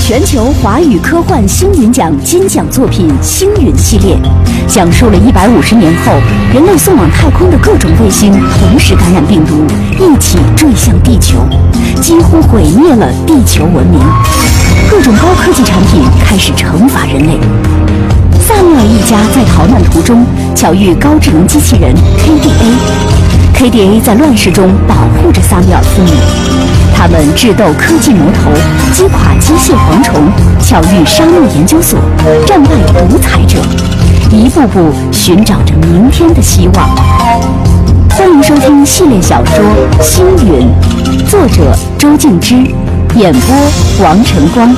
全球华语科幻星云奖金奖作品《星云》系列，讲述了150年后人类送往太空的各种卫星同时感染病毒，一起坠向地球，几乎毁灭了地球文明。各种高科技产品开始惩罚人类。萨缪尔一家在逃难途中巧遇高智能机器人 KDA，KDA 在乱世中保护着萨缪尔父母。他们智斗科技魔头，击垮机械蝗虫，巧遇沙漠研究所，战败独裁者，一步步寻找着明天的希望。欢迎收听系列小说《星云》，作者周静之，演播王晨光。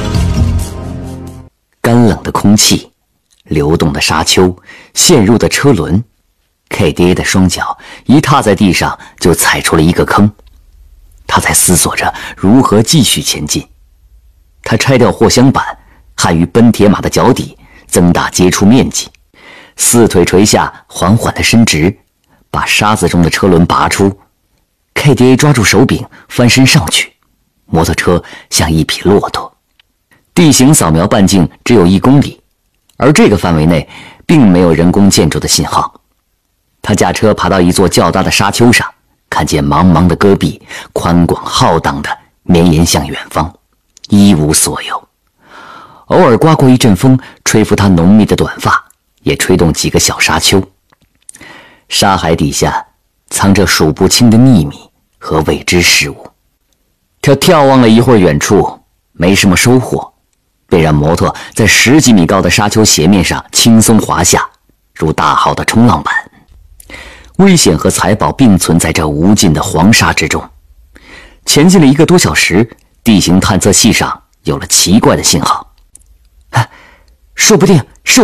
干冷的空气，流动的沙丘，陷入的车轮， KDA 的双脚一踏在地上就踩出了一个坑。他在思索着如何继续前进。他拆掉货箱板，焊于奔铁马的脚底，增大接触面积，四腿垂下，缓缓地伸直，把沙子中的车轮拔出。 KDA 抓住手柄，翻身上去，摩托车像一匹骆驼。地形扫描半径只有1公里，而这个范围内并没有人工建筑的信号。他驾车爬到一座较大的沙丘上，看见茫茫的戈壁，宽广浩荡的绵延向远方，一无所有。偶尔刮过一阵风，吹拂他浓密的短发，也吹动几个小沙丘。沙海底下藏着数不清的秘密和未知事物。他眺望了一会儿远处，没什么收获，便让摩托在10几米高的沙丘斜面上轻松滑下，如大号的冲浪板。危险和财宝并存在这无尽的黄沙之中。前进了1个多小时，地形探测器上有了奇怪的信号。说不定